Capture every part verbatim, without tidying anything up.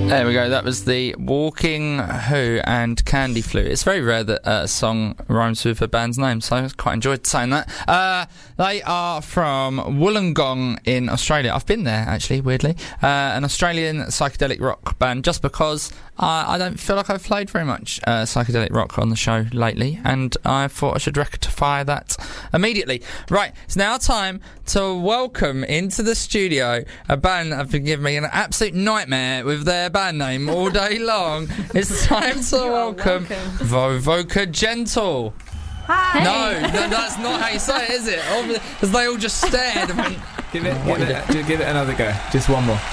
There we go. That was the Walking Who and Candy Flute. It's very rare that uh, a song rhymes with a band's name, so I quite enjoyed saying that. Uh, they are from Wollongong in Australia. I've been there, actually, weirdly. Uh, an Australian psychedelic rock band, just because uh, I don't feel like I've played very much uh, psychedelic rock on the show lately, and I thought I should rectify that immediately. Right, it's now time to welcome into the studio a band that have been giving me an absolute nightmare with their band name all day long. It's time to welcome, welcome Vovoka Gentle. Hi. No, no, that's not how you say it, is it? Because they all just stared and went, give it, give it, just give it another go. Just one more.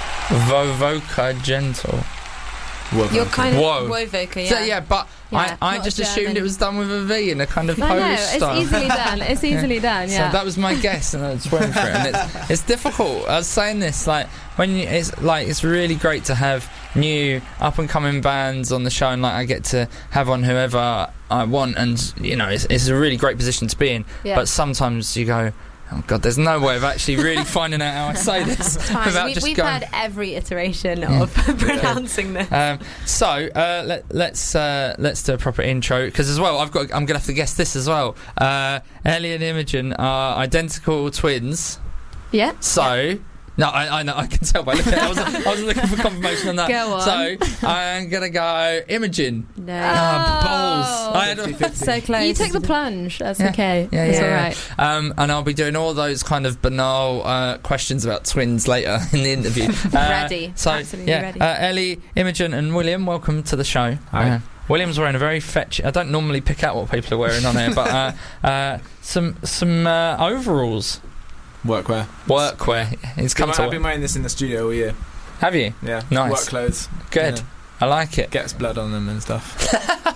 Vovoka Gentle. Whoa, You're kind of Whoa. Wovoka, yeah. So, yeah, but yeah, I, I just assumed it was done with a V in a kind of I pose know, style. it's easily done. It's easily yeah. done, yeah. So that was my guess, and I just went for it. And it's, it's difficult. I was saying this, like, when you, it's like it's really great to have new up and coming bands on the show, and like I get to have on whoever I want, and you know, it's, it's a really great position to be in. Yeah. But sometimes you go, oh God, there's no way of actually really finding out how I say this without we, just we've going. We've had every iteration of yeah. pronouncing this. Um, so uh, let, let's uh, let's do a proper intro, because as well I've got I'm gonna have to guess this as well. Uh, Ellie and Imogen are identical twins. Yeah. So. Yeah. No, I, I know. I can tell by looking at it. I was, I was looking for confirmation on that. Go on. So I'm gonna go Imogen. No. Oh, balls. I had so close. You took the plunge. That's yeah. okay. Yeah, That's yeah, all yeah. right. Um, and I'll be doing all those kind of banal uh, questions about twins later in the interview. Uh, ready. So Absolutely yeah, ready. Uh, Ellie, Imogen, and William, welcome to the show. Hi. Uh, William's wearing a very fetch. I don't normally pick out what people are wearing on here, but uh, uh, some some uh, overalls. Workwear. Workwear. It's come I've to been work. wearing this in the studio all year. Have you? Yeah. Nice. Work clothes. Good. Yeah. I like it. Gets blood on them and stuff.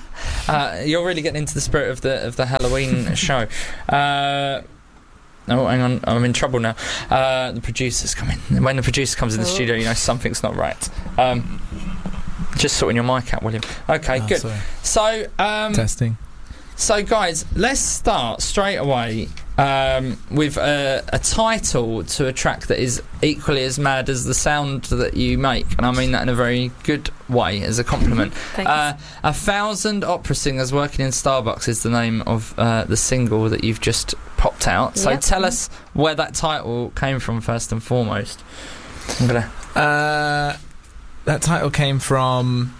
uh, you're really getting into the spirit of the of the Halloween show. Uh, oh, hang on. I'm in trouble now. Uh, the producer's coming. When the producer comes in the oh. studio, you know something's not right. Um, just sorting your mic out, William. Okay, oh, good. Sorry. So, um, testing. So, guys, let's start straight away um, with a, a title to a track that is equally as mad as the sound that you make, and I mean that in a very good way, as a compliment. uh, A Thousand Opera Singers Working in Starbucks is the name of uh, the single that you've just popped out. So yep. tell us where that title came from, first and foremost. I'm gonna uh, that title came from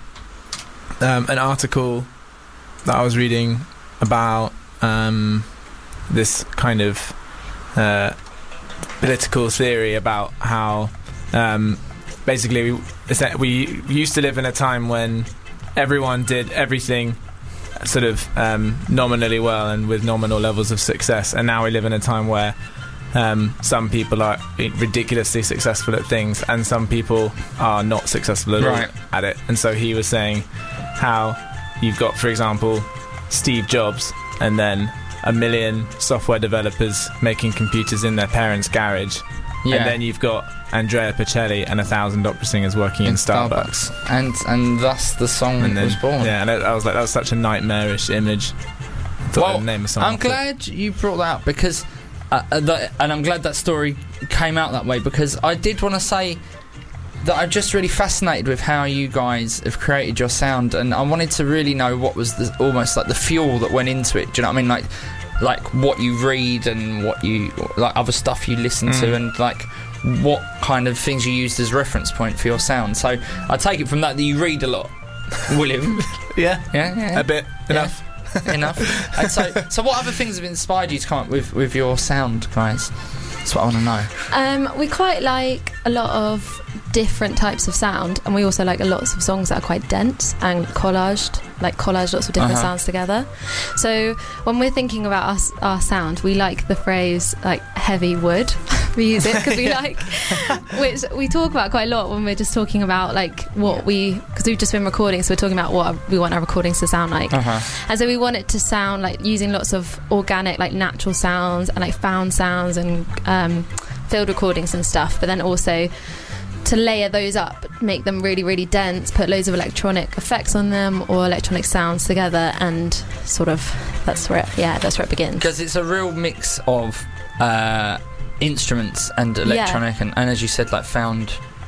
um, an article that I was reading about um, this kind of uh, political theory about how um, basically we, we used to live in a time when everyone did everything sort of um, nominally well and with nominal levels of success, and now we live in a time where um, some people are ridiculously successful at things and some people are not successful at right. all at it. And so he was saying how you've got, for example, Steve Jobs and then a million software developers making computers in their parents' garage, yeah. and then you've got Andrea Bocelli and a thousand opera singers working in, in Starbucks. Starbucks, and and thus the song and then, was born. Yeah, and I was like, that was such a nightmarish image. I thought well, I'd name a song I'm after glad you brought that up, because uh, that, and I'm glad that story came out that way, because I did want to say that I'm just really fascinated with how you guys have created your sound, and I wanted to really know what was the, almost like the fuel that went into it. Do you know what I mean? Like, like what you read and what you like other stuff you listen mm. to, and like what kind of things you used as reference point for your sound. So I take it from that that you read a lot, William. yeah. yeah, yeah, a bit enough. Yeah. Enough. And so, so what other things have inspired you to come up with with your sound, guys? That's what I want to know. Um, we quite like a lot of different types of sound, and we also like a lots of songs that are quite dense and collaged, like collage lots of different uh-huh. sounds together. So when we're thinking about us, our sound, we like the phrase like heavy wood. We use it because we yeah. like, which we talk about quite a lot when we're just talking about like what we, because we've just been recording, so we're talking about what we want our recordings to sound like. Uh-huh. And so we want it to sound like using lots of organic, like natural sounds and like found sounds and um, field recordings and stuff, but then also to layer those up, make them really, really dense, put loads of electronic effects on them or electronic sounds together, and sort of that's where it, yeah, that's where it begins. Because it's a real mix of uh, instruments and electronic, yeah. and, and as you said, like found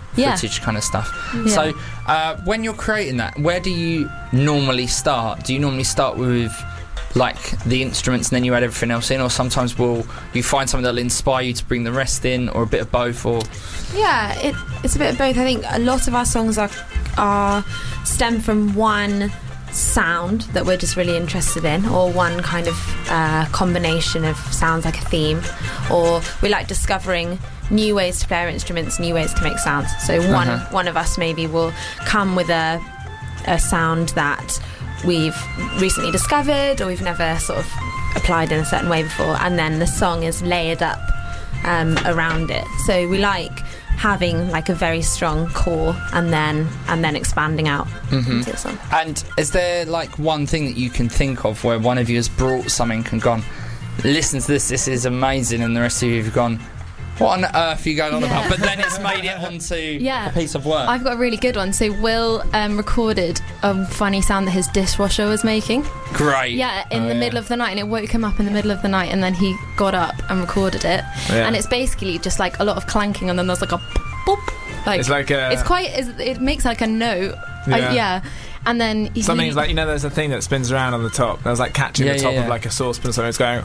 Yeah. footage kind of stuff. Yeah. So uh, when you're creating that, where do you normally start? Do you normally start with like the instruments and then you add everything else in, or sometimes will you find something that'll inspire you to bring the rest in, or a bit of both? Or Yeah, it, it's a bit of both. I think a lot of our songs are are stem from one sound that we're just really interested in, or one kind of uh, combination of sounds, like a theme, or we like discovering new ways to play our instruments, new ways to make sounds. So one Uh-huh. one of us maybe will come with a a sound that we've recently discovered or we've never sort of applied in a certain way before, and then the song is layered up um, around it. So we like having like a very strong core and then and then expanding out Mhm. into the song. And is there like one thing that you can think of where one of you has brought something and gone, listen to this, this is amazing, and the rest of you have gone, what on earth are you going on Yeah. about? But then it's made it onto Yeah. a piece of work. I've got a really good one. So Will um, recorded a funny sound that his dishwasher was making. Great. Yeah, in Oh, the yeah. middle of the night, and it woke him up in the middle of the night, and then he got up and recorded it. Yeah. And it's basically just like a lot of clanking, and then there's like a boop, boop. Like, It's like a it's quite. It's, it makes like a note. Yeah. Uh, yeah. And then he, something's like, you know, there's a thing that spins around on the top. There's like catching Yeah, the yeah, top yeah. of like a saucepan, so it's going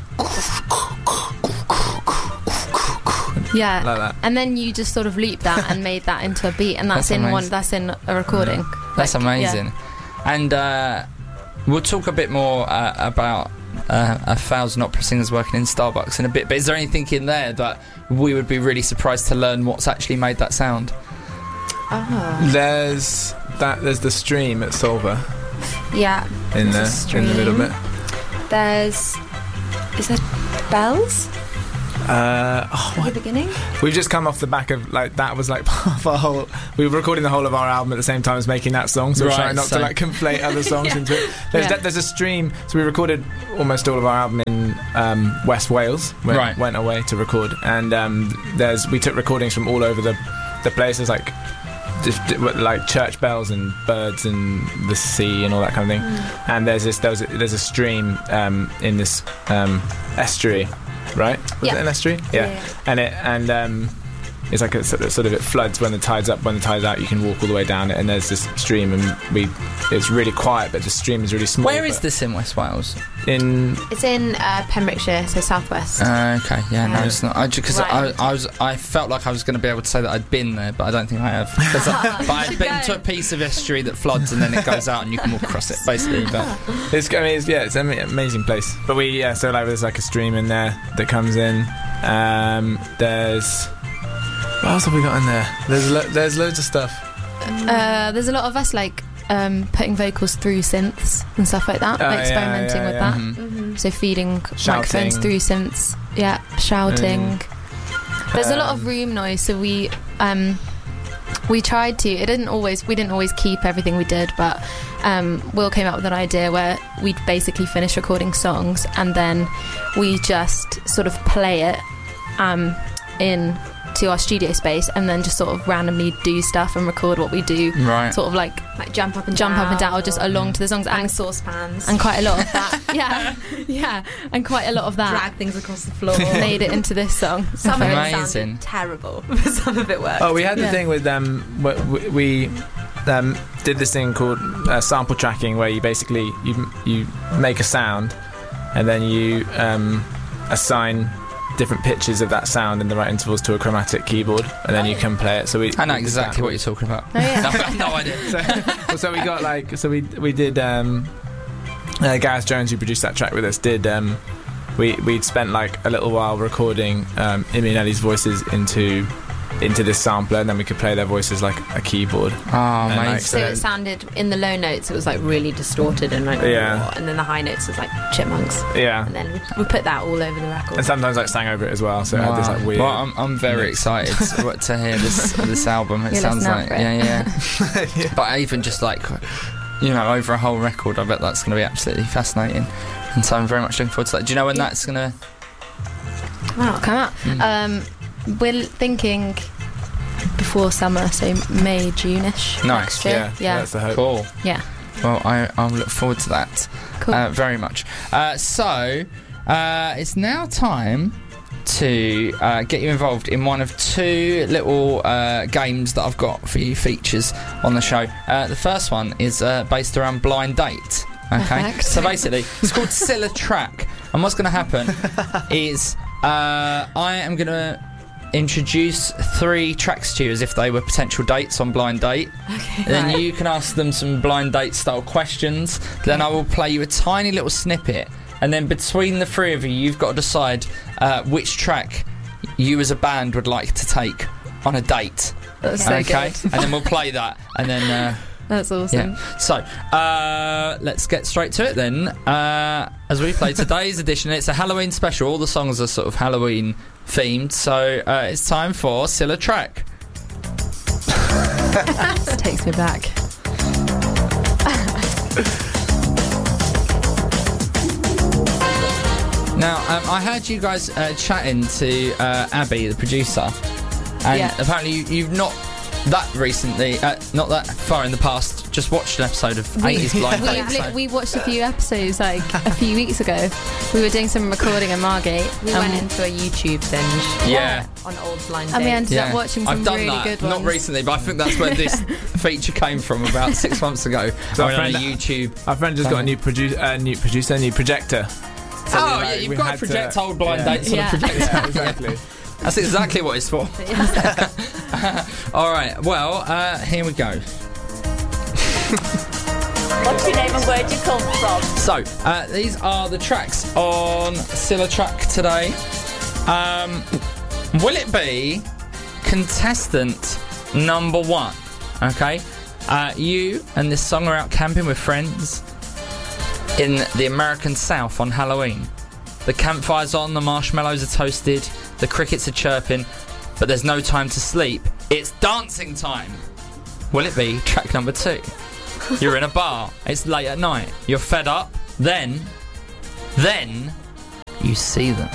yeah. like that. And then you just sort of loop that and made that into a beat, and that's, That's in one. amazing. That's in a recording. That's Like, amazing. And uh, we'll talk a bit more uh, about uh, a thousand opera singers working in Starbucks in a bit, but is there anything in there that we would be really surprised to learn what's actually made that sound? Oh. There's that. There's the stream at Solver Yeah. in There's a there in the middle stream. bit. There's is there bells Uh, oh, at the what? beginning? We've just come off the back of like that was like part of our whole. We were recording the whole of our album at the same time as making that song, so we're Right, trying not so- to like conflate other songs into it. There's, Yeah. there's a stream. So we recorded almost all of our album in um, West Wales. Went, Right. went away to record, and um, there's we took recordings from all over the the places, like just like church bells and birds and the sea and all that kind of thing. And there's this there's a, there's a stream um, in this um, estuary, right? Was Yeah. it an estuary? Yeah, yeah. And it and um, it's like a sort of, sort of it floods when the tide's up. When the tide's out, you can walk all the way down it, and there's this stream, and we it's really quiet, but the stream is really small. Where is but this in West Wales? In It's in uh, Pembrokeshire, so southwest. Uh, okay, yeah, no, Yeah. it's not. Because I, Right. I, I was, I felt like I was going to be able to say that I'd been there, but I don't think I have. 'Cause I, but I've been to a piece of estuary that floods and then it goes out and you can walk across it, basically. But it's I mean it's, yeah, it's an ama- amazing place. But we yeah, so like there's like a stream in there that comes in. Um, there's what else have we got in there? There's lo- there's loads of stuff. Uh, there's a lot of us like um, putting vocals through synths and stuff like that, Oh, like yeah, experimenting yeah, with yeah. that. mhm. Mm-hmm. So feeding Shouting. microphones through synths. Yeah, shouting. There's a lot of Um, room noise, so we um, we tried to. It didn't always. We didn't always keep everything we did, but um, Will came up with an idea where we'd basically finish recording songs and then we just sort of play it um, in to our studio space, and then just sort of randomly do stuff and record what we do, right. sort of like Like jump up and jump down, up and down, or just along to the songs, bang and saucepans, and quite a lot of that. yeah, yeah, and quite a lot of that drag things across the floor. made it into this song. Some of it Amazing. sounded terrible, but some of it worked. Oh, we had the Yeah. thing with um, wh- we, we um, did this thing called uh, sample tracking, where you basically you you make a sound, and then you um, assign different pitches of that sound in the right intervals to a chromatic keyboard, and then you can play it. So we I know we did exactly that. what you're talking about. Oh, yeah. No, I have no idea. So, so we got like so we we did um, uh, Gareth Jones, who produced that track with us, did um, we we'd spent like a little while recording um, Imi and Ellie's voices into into this sampler, and then we could play their voices like a keyboard. Oh, And, like, amazing. So it sounded in the low notes, it was like really distorted and like, Yeah. and then the high notes was like chipmunks, Yeah. and then we, we put that all over the record. And sometimes like sang over it as well, so it had this Wow. like weird. Well, I'm, I'm very mix. excited to, to hear this this album. It You're sounds listening like out for it. yeah, yeah. Yeah. But even just like you know, over a whole record, I bet that's going to be absolutely fascinating. And so I'm very much looking forward to that. Do you know when Yeah. that's going to? Wow, come out. Mm. Um, we're thinking before summer, so May, June-ish. Nice, next year. yeah, yeah, that's the hope. Cool. yeah. Well, I I'll look forward to that Cool. uh, very much. Uh, so uh, it's now time to uh, get you involved in one of two little uh, games that I've got for you, features on the show. Uh, the first one is uh, based around blind date. Okay, Perfect. so basically, it's called Silla Track, and what's going to happen is uh, I am going to introduce three tracks to you as if they were potential dates on Blind Date. Okay. And then Right. you can ask them some blind date style questions. Then I will play you a tiny little snippet, and then between the three of you, you've got to decide uh, which track you as a band would like to take on a date. That's so okay, good. and then we'll play that, and then. Uh, That's awesome. Yeah. So, uh, let's get straight to it then. Uh, as we play today's edition, it's a Halloween special. All the songs are sort of Halloween themed. So, uh, it's time for Silla Track. This takes me back. Now, um, I heard you guys uh, chatting to uh, Abby, the producer, and Yeah. apparently you, you've not that recently, uh, not that far in the past, just watched an episode of We- eighties Blind we, Date. li- so- we watched a few episodes like a few weeks ago. We were doing some recording at Margate. We um, went into a YouTube binge. Yeah. On old blind And we dates. ended up watching some I've done really that, good not ones. recently, but I think that's where this feature came from about six months ago. So I our went on a friend- YouTube. Our friend just got a new, produ- uh, new producer, new projector. So Oh, we, yeah, like, you've we got had to project to- old blind yeah. dates on Yeah. a projector. Yeah, exactly. That's exactly what it's for. All right, well, uh, here we go. What's your name and where'd you come from? So, uh, these are the tracks on Silla Track today. Um, will it be contestant number one? Okay. Uh, you and this song are out camping with friends in the American South on Halloween. The campfire's on, the marshmallows are toasted, the crickets are chirping, but there's no time to sleep. It's dancing time. Will it be track number two? You're in a bar, it's late at night, you're fed up, then, then, you see them.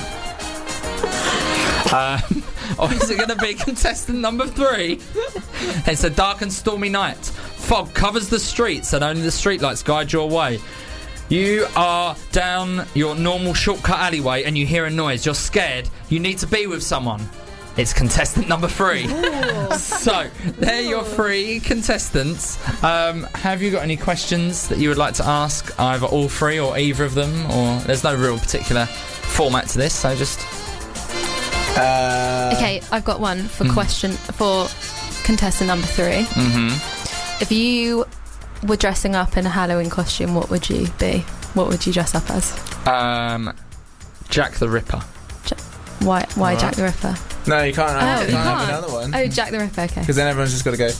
Um, or is it going to be contestant number three? It's a dark and stormy night. Fog covers the streets and only the streetlights guide your way. You are down your normal shortcut alleyway and you hear a noise. You're scared. You need to be with someone. It's contestant number three. So, they're your three contestants. Um, have you got any questions that you would like to ask either all three or either of them? Or there's no real particular format to this, so just... Uh, Okay, I've got one for Mm. question for contestant number three. Mm-hmm. If you were dressing up in a Halloween costume, what would you be? What would you dress up as? Um, Jack the Ripper. Why? Why Alright. Jack the Ripper? no, you can't. Have, Oh, you you can't have can't. another one. Oh, Jack the Ripper. Okay. Because then everyone's just got to go.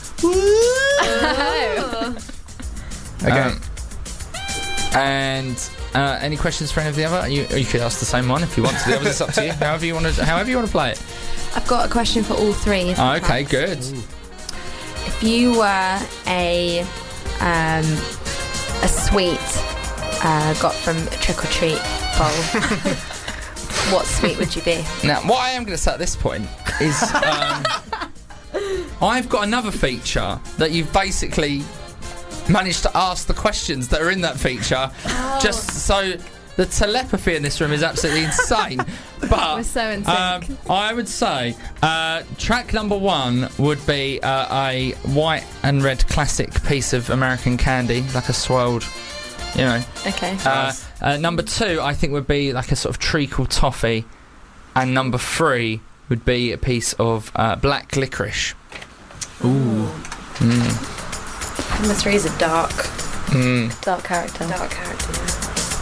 Oh. Okay. Um, and uh, any questions for any of the other? You, you could ask the same one if you want to. The others, it's up to you. However you want to. However you want to play it. I've got a question for all three. of the Oh, okay, tracks. good. If you were a um, a sweet uh, got from a trick or treat bowl, what sweet would you be? Now, what I am going to say at this point is, um, I've got another feature that you've basically managed to ask the questions that are in that feature, just so. The telepathy in this room is absolutely insane. But We're so in um, sync. I would say uh, track number one would be uh, a white and red classic piece of American candy, like a swirled, you know. Okay. Uh, uh, number two, I think, would be like a sort of treacle toffee, and number three would be a piece of uh, black licorice. Ooh. Mm. Number three is a dark, Mm. Dark character. dark character. Yeah.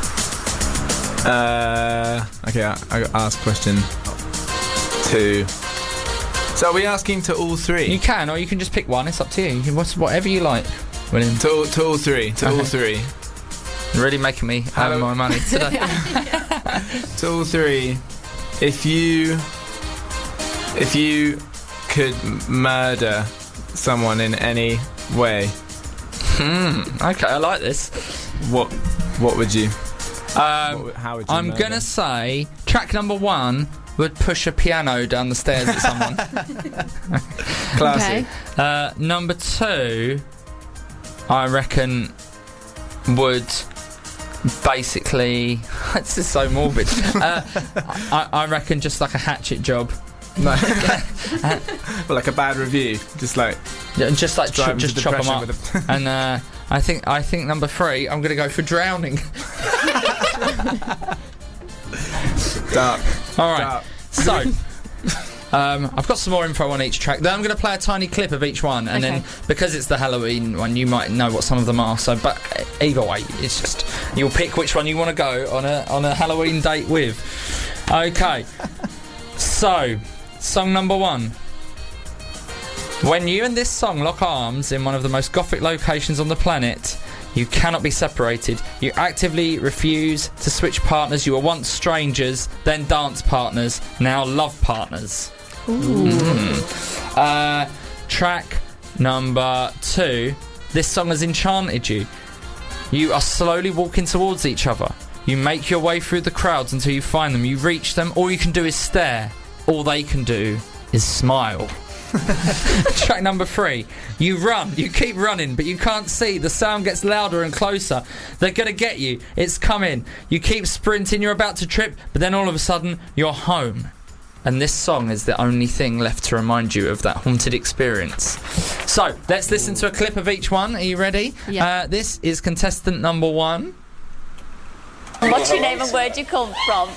Uh, okay, I, I got asked question two. So are we asking to all You three? can, or you can just pick one. It's up to you. You can what's, whatever you like, William. To all, to all three. To all Okay. three. Really making me earn Hello. my money today. To all three. If you, if you could m- murder someone in any way, Hmm. Okay, I like this. what, what would you? Um, what, would- how would you? I'm murder? gonna say track number one would push a piano down the stairs at someone. Classy. Okay. uh, number two, I reckon, would basically, this is so morbid. uh, I, I reckon just like a hatchet job. No. Well, like a bad review, just like Yeah, just like drive ch- 'em just to chop them depression up. with a- And uh, I think I think number three, I'm going to go for drowning. dark. All right. Dark. So, um, I've got some more info on each track. Then I'm going to play a tiny clip of each one, and Okay. then because it's the Halloween one, you might know what some of them are. So, but either way, it's just you'll pick which one you want to go on a on a Halloween date with. Okay. So, song number one. When you and this song lock arms in one of the most gothic locations on the planet, you cannot be separated. You actively refuse to switch partners. You were once strangers, then dance partners, now love partners. Mm. Uh, track number two. This song has enchanted you. You are slowly walking towards each other. You make your way through the crowds until you find them. You reach them. All you can do is stare. All they can do is smile. Track number three. You run, you keep running, but you can't see. The sound gets louder and closer. They're gonna get you. It's coming. You keep sprinting, you're about to trip, but then all of a sudden, you're home. And this song is the only thing left to remind you of that haunted experience. So, let's listen to a clip of each one. Are you ready? Yeah. Uh, this is contestant number one. What's your name and where'd you come from?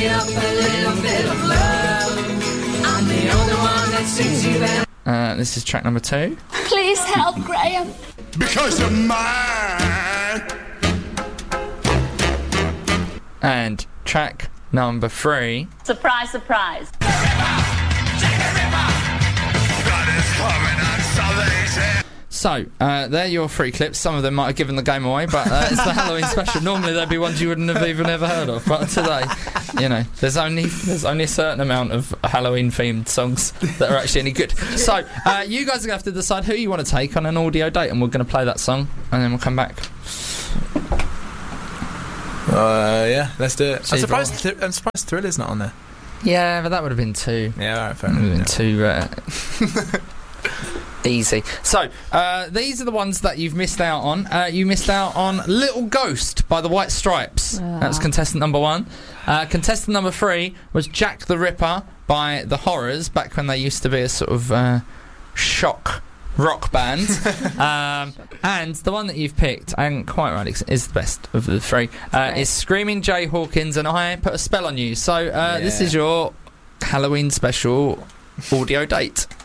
Uh, this is track number two. Please help, Graham. Because you're mine. And track number three. Surprise, surprise. So, uh, they're your three clips. Some of them might have given the game away, but uh, it's the Halloween special. Normally there'd be ones you wouldn't have even ever heard of, but today, you know, there's only there's only a certain amount of Halloween-themed songs that are actually any good. So, uh, you guys are going to have to decide who you want to take on an audio date, and we're going to play that song, and then we'll come back. Uh, yeah, let's do it. So I'm you've surprised. Th- I'm surprised Thriller's not on there. Yeah, but that would have been too... Yeah, all right, fair Would have been enough. too... Uh, easy. So, uh, these are the ones that you've missed out on. Uh, you missed out on Little Ghost by the White Stripes. That was contestant number one. Uh, contestant number three was Jack the Ripper by The Horrors, back when they used to be a sort of uh, shock rock band. um, and the one that you've picked, and quite right, is the best of the three, uh, is Screaming Jay Hawkins and I Put a Spell on You. So, uh, Yeah. this is your Halloween special audio date.